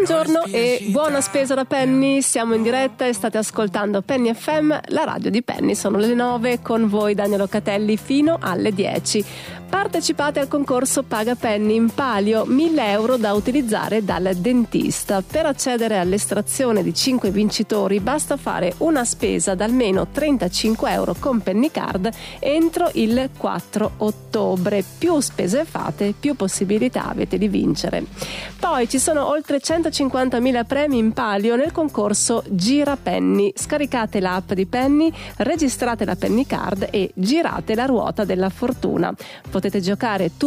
Buongiorno e buona spesa da Penny, siamo in diretta e state ascoltando Penny FM, la radio di Penny. Sono le 9, con voi Daniel Locatelli fino alle 10. Partecipate al concorso Paga Penny in palio, 1.000 euro da utilizzare dal dentista. Per accedere all'estrazione di 5 vincitori basta fare una spesa da almeno 35 euro con Penny Card entro il 4 ottobre. Più spese fate, più possibilità avete di vincere. Poi ci sono oltre 150.000 premi in palio nel concorso Gira Penny. Scaricate l'app di Penny, registrate la Penny Card e girate la ruota della fortuna. Potete giocare